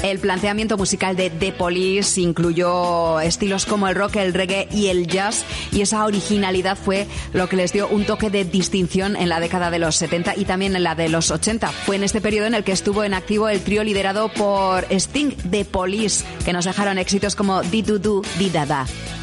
El planteamiento musical de The Police incluyó estilos como el rock, el reggae y el jazz, y esa originalidad fue lo que les dio un toque de distinción en la década de los 70 y también en la de los 80. Fue en este periodo en el que estuvo en activo el trío liderado por Sting, The Police, que nos dejaron éxitos como Di Du Du, Di Da Da.